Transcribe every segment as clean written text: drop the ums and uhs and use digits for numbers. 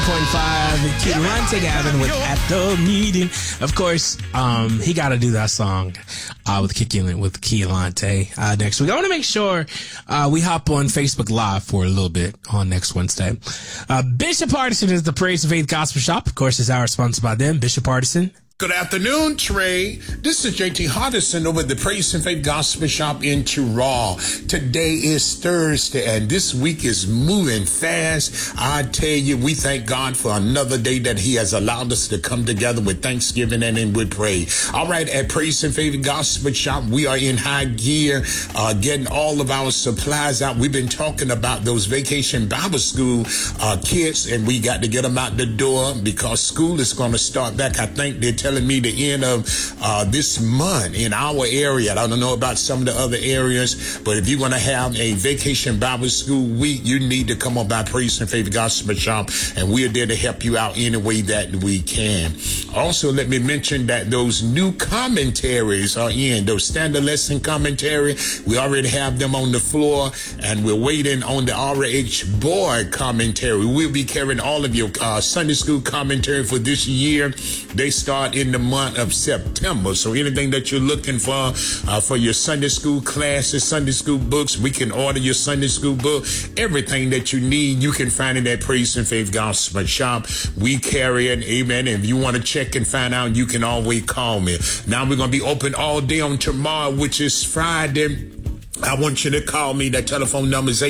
98.5. Keelante Gavin with At the Meeting. Of course, he got to do that song with Keelante next week. I want to make sure we hop on Facebook Live for a little bit on next Wednesday. Bishop Artisan is the Praise and Faith Gospel Shop. Of course, it's our sponsored by them, Bishop Artisan. Good afternoon, Trey. This is JT Hardison over at the Praise and Faith Gospel Shop in Terrell. Today is Thursday, and this week is moving fast. I tell you, we thank God for another day that He has allowed us to come together with Thanksgiving and with praise. All right, at Praise and Faith Gospel Shop, we are in high gear, getting all of our supplies out. We've been talking about those Vacation Bible School kids, and we got to get them out the door because school is going to start back. I think they're telling me the end of this month in our area. I don't know about some of the other areas, but if you're going to have a Vacation Bible School week, you need to come on by Praise and Faith Gospel Shop, and we're there to help you out any way that we can. Also, let me mention that those new commentaries are in, those standard lesson commentary. We already have them on the floor, and we're waiting on the RH board commentary. We'll be carrying all of your Sunday school commentary for this year. They start in the month of September. So anything that you're looking for your Sunday school classes, Sunday school books, we can order your Sunday school book. Everything that you need, you can find it at Praise and Faith Gospel Shop. We carry it, amen. If you want to check and find out, you can always call me. Now we're going to be open all day on tomorrow, which is Friday. I want you to call me. That telephone number is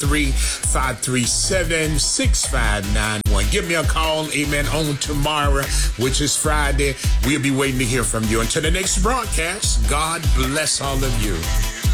843-537-6591. Give me a call, amen, on tomorrow, which is Friday. We'll be waiting to hear from you. Until the next broadcast, God bless all of you.